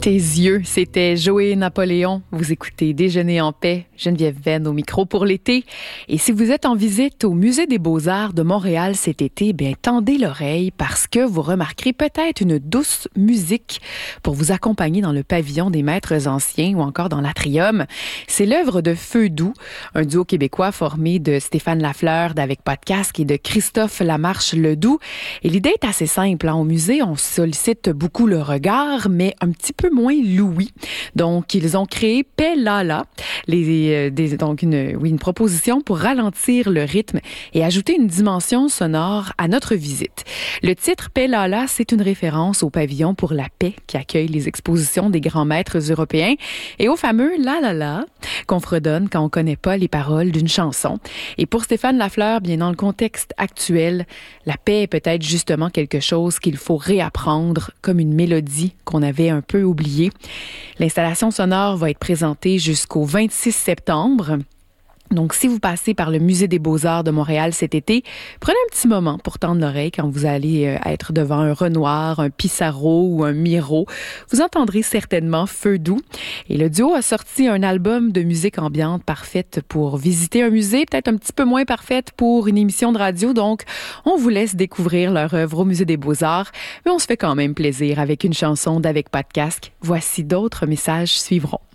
Tes yeux, c'était Joey Napoléon. Vous écoutez Déjeuner en paix. Geneviève Venn au micro pour l'été. Et si vous êtes en visite au Musée des Beaux-Arts de Montréal cet été, bien, tendez l'oreille parce que vous remarquerez peut-être une douce musique pour vous accompagner dans le pavillon des maîtres anciens ou encore dans l'atrium. C'est l'œuvre de Feu Doux, un duo québécois formé de Stéphane Lafleur d'Avec Podcast et de Christophe Lamarche-Ledoux. Et l'idée est assez simple. Au musée, on sollicite beaucoup le regard, mais un petit peu moins l'ouïe. Donc, ils ont créé Paix Lala, donc une proposition pour ralentir le rythme et ajouter une dimension sonore à notre visite. Le titre Paix Lala, c'est une référence au pavillon pour la paix qui accueille les expositions des grands maîtres européens et au fameux La La La qu'on fredonne quand on connaît pas les paroles d'une chanson. Et pour Stéphane Lafleur, bien dans le contexte actuel, la paix est peut-être justement quelque chose qu'il faut réapprendre comme une mélodie qu'on avait un peu oubliée. L'installation sonore va être présentée jusqu'au 26 septembre. Donc, si vous passez par le Musée des Beaux-Arts de Montréal cet été, prenez un petit moment pour tendre l'oreille quand vous allez être devant un Renoir, un Pissarro ou un Miro. Vous entendrez certainement Feu Doux. Et le duo a sorti un album de musique ambiante parfaite pour visiter un musée, peut-être un petit peu moins parfaite pour une émission de radio. Donc, on vous laisse découvrir leur œuvre au Musée des Beaux-Arts, mais on se fait quand même plaisir avec une chanson d'Avec Podcast. Voici d'autres messages suivront.